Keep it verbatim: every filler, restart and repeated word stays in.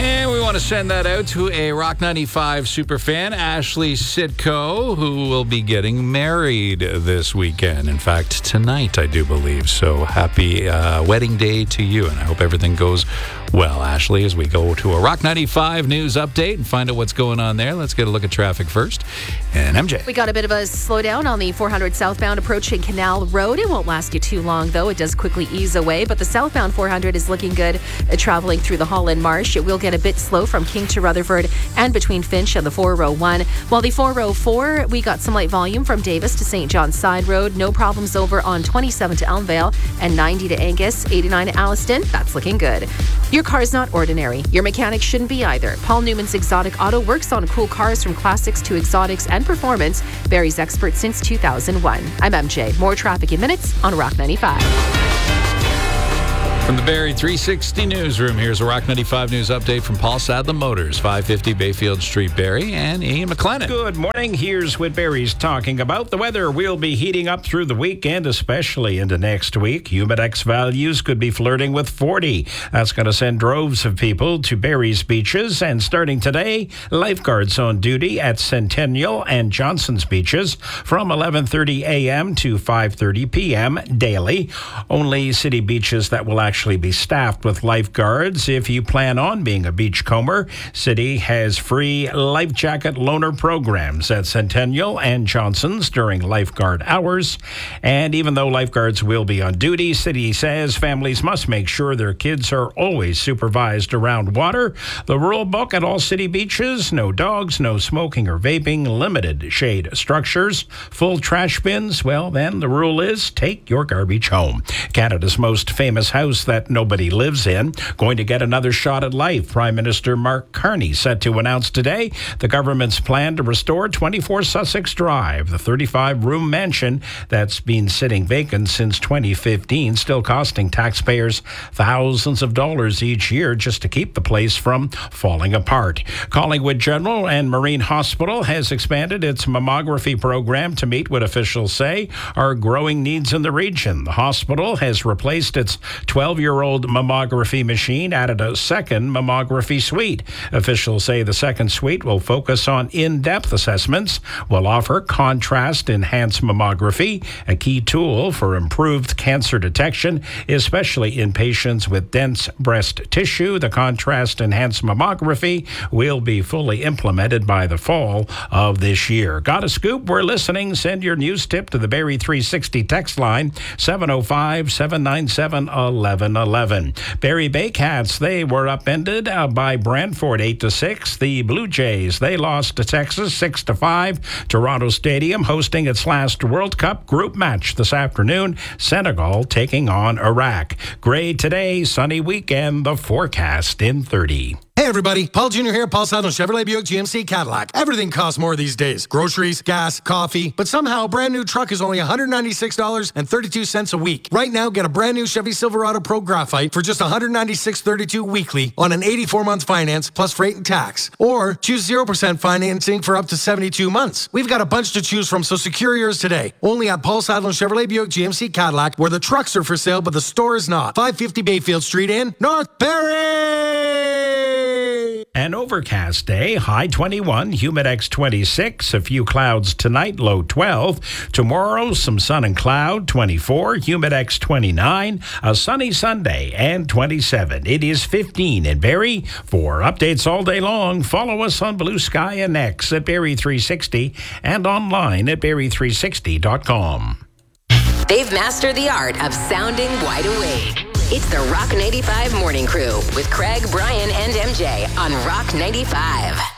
And we want to send that out to a Rock ninety-five superfan, Ashley Sitko, who will be getting married this weekend. In fact, tonight, I do believe. So happy uh, wedding day to you, and I hope everything goes well, Ashley, as we go to a Rock ninety-five news update and find out what's going on there. Let's get a look at traffic first. And M J. We got a bit of a slowdown on the four hundred southbound approaching Canal Road. It won't last you too long, though. It does quickly ease away, but the southbound four hundred is looking good uh, traveling through the Holland Marsh. It will get a bit slow from King to Rutherford and between Finch and the four oh one. While the four oh four, we got some light volume from Davis to Saint John's Side Road. No problems over on twenty-seven to Elmvale and ninety to Angus, eighty-nine to Alliston. That's looking good. Your car's not ordinary. Your mechanic shouldn't be either. Paul Newman's Exotic Auto works on cool cars from classics to exotics and performance. Barrie's expert since two thousand one. I'm M J. More traffic in minutes on Rock ninety-five. From the Barrie three sixty newsroom, here's a Rock ninety-five news update from Paul Sadler Motors, five fifty Bayfield Street, Barrie, and Ian McLennan. Good morning. Here's what Barrie's talking about. The weather will be heating up through the weekend, especially into next week. Humidex values could be flirting with forty. That's going to send droves of people to Barrie's beaches. And starting today, lifeguards on duty at Centennial and Johnson's beaches from eleven thirty a.m. to five thirty p.m. daily. Only city beaches that will actually actually be staffed with lifeguards. If you plan on being a beachcomber, City has free life jacket loaner programs at Centennial and Johnson's during lifeguard hours. And even though lifeguards will be on duty, City says families must make sure their kids are always supervised around water. The rule book at all city beaches: no dogs, no smoking or vaping, limited shade structures, full trash bins. Well, then the rule is take your garbage home. Canada's most famous house that nobody lives in, going to get another shot at life. Prime Minister Mark Carney set to announce today the government's plan to restore twenty-four Sussex Drive, the thirty-five room mansion that's been sitting vacant since twenty fifteen, still costing taxpayers thousands of dollars each year just to keep the place from falling apart. Collingwood General and Marine Hospital has expanded its mammography program to meet what officials say are growing needs in the region. The hospital has replaced its twelve-year-old mammography machine, added a second mammography suite. Officials say the second suite will focus on in-depth assessments, will offer contrast-enhanced mammography, a key tool for improved cancer detection, especially in patients with dense breast tissue. The contrast-enhanced mammography will be fully implemented by the fall of this year. Got a scoop? We're listening. Send your news tip to the Barrie three sixty text line, seven oh five, seven nine seven, eleven eleven. Barrie Baycats, they were upended uh, by Brantford eight to six. The Blue Jays, they lost to Texas six to five. Toronto Stadium hosting its last World Cup group match this afternoon. Senegal taking on Iraq. Gray today, sunny weekend, the forecast in thirty. Hey everybody, Paul Junior here, Paul Sadler, Chevrolet Buick G M C Cadillac. Everything costs more these days. Groceries, gas, coffee. But somehow a brand new truck is only one hundred ninety-six dollars and thirty-two cents a week. Right now, get a brand new Chevy Silverado Pro Graphite for just one hundred ninety-six dollars and thirty-two cents weekly on an eighty-four month finance plus freight and tax. Or choose zero percent financing for up to seventy-two months. We've got a bunch to choose from, so secure yours today. Only at Paul Sadler Chevrolet Buick G M C Cadillac, where the trucks are for sale, but the store is not. five fifty Bayfield Street in North Barrie! An overcast day, high twenty-one, Humidex twenty-six, a few clouds tonight, low twelve. Tomorrow, some sun and cloud, twenty-four, Humidex twenty-nine, a sunny Sunday, and twenty-seven. It is fifteen in Barrie. For updates all day long, follow us on Blue Sky and X at Barrie three sixty and online at Barrie three sixty dot com. They've mastered the art of sounding wide awake. It's the Rock ninety-five Morning Crew with Craig, Brian, and M J on Rock ninety-five.